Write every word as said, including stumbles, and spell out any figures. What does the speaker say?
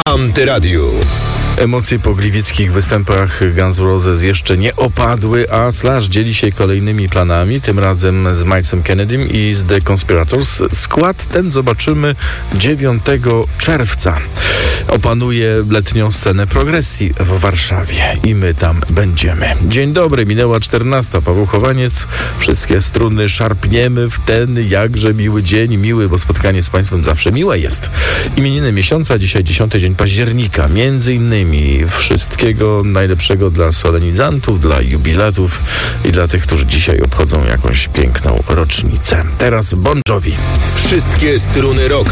Antyradiu. Emocje po gliwickich występach Guns N' Roses jeszcze nie opadły, a Slash dzieli się kolejnymi planami, tym razem z Milesem Kennedym i z The Conspirators. Skład ten zobaczymy dziewiątego czerwca. Opanuje letnią scenę progresji w Warszawie i my tam będziemy. Dzień dobry, minęła czternasta. Paweł Chowaniec. Wszystkie struny szarpniemy w ten jakże miły dzień. Miły, bo spotkanie z Państwem zawsze miłe jest. Imieniny miesiąca, dzisiaj dziesiąty dzień października. Między innymi wszystkiego najlepszego dla solenizantów, dla jubilatów i dla tych, którzy dzisiaj obchodzą jakąś piękną rocznicę. Teraz Bon Jovi. Wszystkie struny rocka.